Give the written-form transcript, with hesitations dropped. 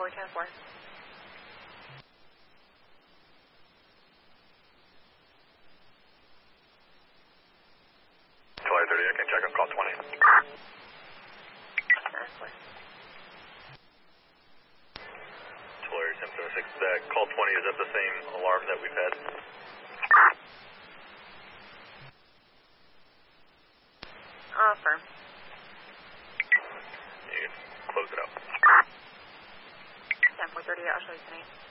10-4. Tulare 30, I can check on call 20. Tulare 1076, that call 20, is that the same alarm that we've had? Firm. You can close it out. 10-430, I'll show you tonight.